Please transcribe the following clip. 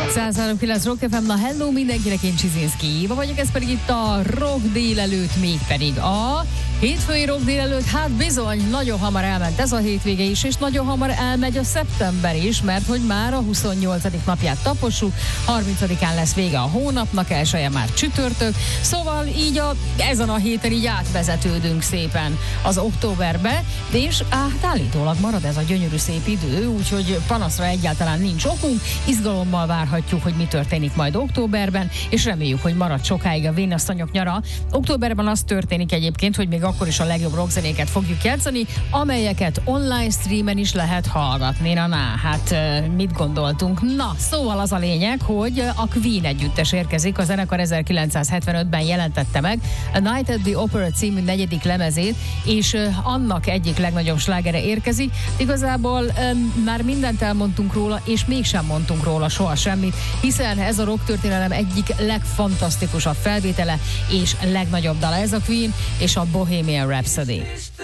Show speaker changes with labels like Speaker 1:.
Speaker 1: 103.9 Rock FM, na hello mindenkinek, én Csizinszki Éva vagyok, ez pedig itt a Rock délelőtt, mégpedig a hétfői Rock délelőtt. Hát bizony, nagyon hamar elment ez a hétvége is, és nagyon hamar elmegy a szeptember is, mert hogy már a 28. napját tapossuk, 30-án lesz vége a hónapnak, elsője már csütörtök, szóval így ezen a héten így átvezetődünk szépen az októberbe, és hát állítólag marad ez a gyönyörű szép idő, úgyhogy panaszra egyáltalán nincs okunk, izgalommal várhatjuk, hogy mi történik majd októberben, és reméljük, hogy marad sokáig a vénasszonyok nyara. Októberben az történik egyébként, hogy még akkor is a legjobb rockzenéket fogjuk játszani, amelyeket online streamen is lehet hallgatni. Hát mit gondoltunk? Na, szóval az a lényeg, hogy a Queen együttes érkezik, a zenekar 1975-ben jelentette meg a Night at the Opera című 4. lemezét, és annak egyik legnagyobb slágere érkezik. Igazából már mindent elmondtunk róla, és mégsem mondtunk róla soha semmit, hiszen ez a rock történelem egyik legfantasztikusabb felvétele és legnagyobb dala, ez a Queen és a Bohemian Rhapsody.